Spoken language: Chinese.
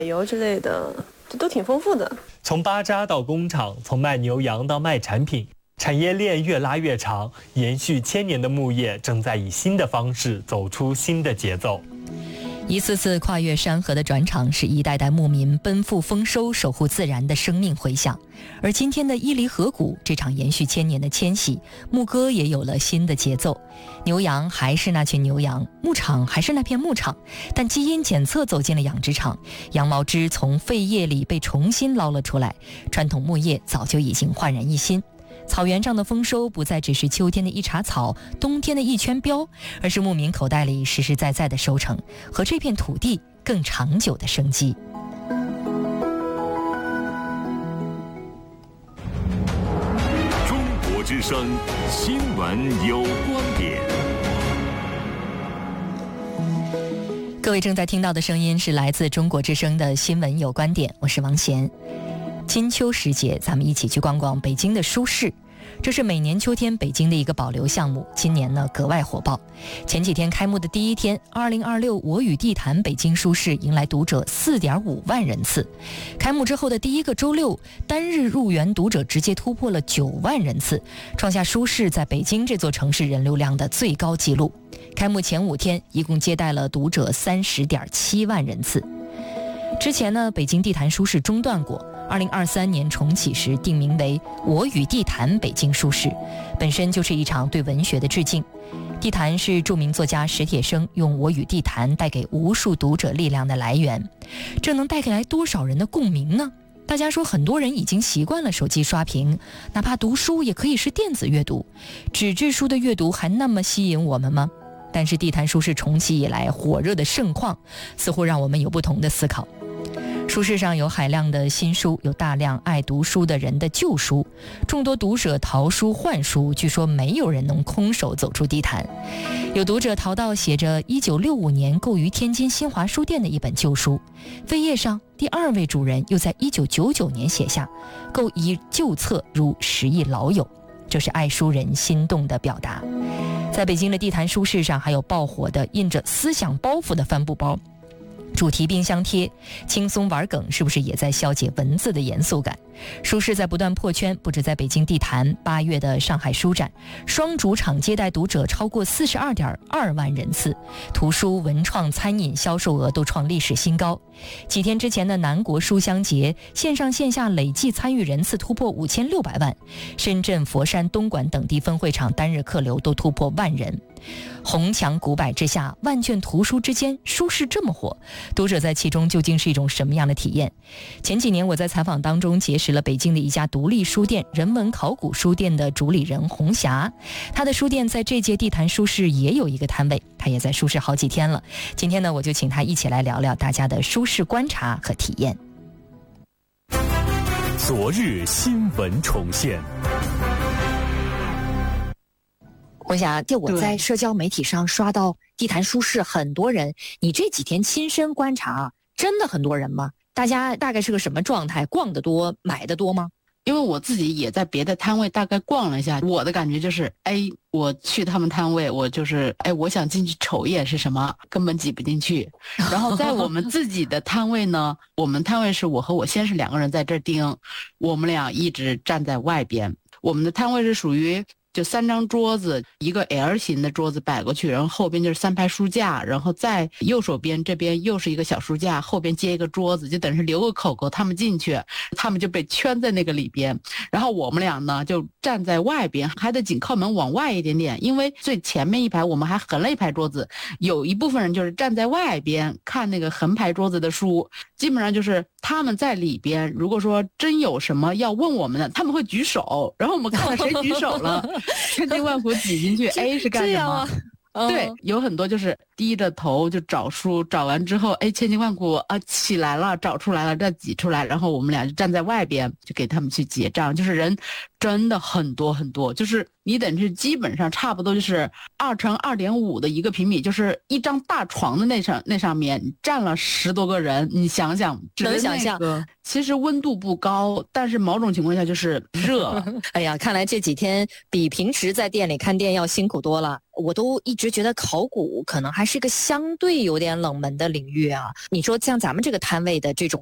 油之类的，这都挺丰富的。 从巴扎到工厂，从卖牛羊到卖产品，产业链越拉越长，延续千年的牧业正在以新的方式走出新的节奏。 一次次跨越山河的转场，是一代代牧民奔赴丰收、守护自然的生命回响。而今天的伊犁河谷，这场延续千年的迁徙，牧歌也有了新的节奏。牛羊还是那群牛羊，牧场还是那片牧场，但基因检测走进了养殖场，羊毛汁从废液里被重新捞了出来，传统牧业早就已经焕然一新。草原上的丰收不再只是秋天的一茬草，冬天的一圈膘，而是牧民口袋里实实在在的收成和这片土地更长久的生机。 中国之声新闻有观点。 各位正在听到的声音是来自中国之声的新闻有观点，我是王贤。金秋时节，咱们一起去逛逛北京的书市。这是每年秋天北京的一个保留项目，今年呢格外火爆。前几天开幕的第一天，2026我与地坛北京书市迎来读者4.5万人次。开幕之后的第一个周六，单日入园读者直接突破了9万人次，创下书市在北京这座城市人流量的最高纪录。开幕前5天，一共接待了读者30.7万人次。之前呢，北京地坛书市中断过，2023年重启时定名为我与地坛北京书市，本身就是一场对文学的致敬。地坛是著名作家史铁生用我与地坛带给无数读者力量的来源，这能带来多少人的共鸣呢？大家说很多人已经习惯了手机刷屏，哪怕读书也可以是电子阅读，纸质书的阅读还那么吸引我们吗？但是地坛书市重启以来火热的盛况，似乎让我们有不同的思考。书市上有海量的新书，有大量爱读书的人的旧书，众多读者淘书换书，据说没有人能空手走出地坛。有读者淘到写着1965年购于天津新华书店的一本旧书，扉页上第2位主人又在1999年写下购一旧册如10亿老友，这是爱书人心动的表达。在北京的地坛书市上，还有爆火的印着思想包袱的帆布包，主题冰箱贴，轻松玩梗，是不是也在消解文字的严肃感？书市在不断破圈，不止在北京地坛，8月的上海书展，双主场接待读者超过42.2万人次，图书、文创、餐饮销售额都创历史新高。几天之前的南国书香节，线上线下累计参与人次突破5600万，深圳、佛山、东莞等地分会场单日客流都突破万人。红墙古柏之下，万卷图书之间，书市这么火，读者在其中究竟是一种什么样的体验？前几年我在采访当中结识了北京的一家独立书店人文考古书店的主理人红霞，他的书店在这届地坛书市也有一个摊位，他也在书市好几天了。今天呢，我就请他一起来聊聊大家的书市观察和体验。 昨日新闻重现。 红霞，就我在社交媒体上刷到地坛书市很多人，你这几天亲身观察，真的很多人吗？大家大概是个什么状态？逛得多，买得多吗？ 因为我自己也在别的摊位大概逛了一下，我的感觉就是，我去他们摊位，我就是，我想进去瞅一眼是什么，根本挤不进去。然后在我们自己的摊位呢，我们摊位是我和我先生2个人在这儿盯，我们俩一直站在外边。我们的摊位是属于就3张桌子，一个 L 型的桌子摆过去，然后后边就是3排书架，然后在右手边这边又是一个小书架，后边接一个桌子，就等于是留个口口，他们进去，他们就被圈在那个里边。然后我们俩呢就站在外边，还得紧靠门往外一点点，因为最前面一排我们还横了一排桌子，有一部分人就是站在外边看那个横排桌子的书，基本上就是他们在里边，如果说真有什么要问我们的，他们会举手，然后我们看看谁举手了千辛万苦挤进去是干什么？对，有很多就是低着头就找书，找完之后千辛万苦起来了，找出来了，再挤出来，然后我们俩就站在外边就给他们去结账，就是人真的很多很多，就是你等于基本上差不多就是2乘2.5的一个平米，就是一张大床的那上面站了10多个人，你想想， 能想象。 其实温度不高，但是某种情况下就是热。 哎呀，看来这几天比平时在店里看店要辛苦多了。我都一直觉得考古可能还是个相对有点冷门的领域啊。你说像咱们这个摊位的这种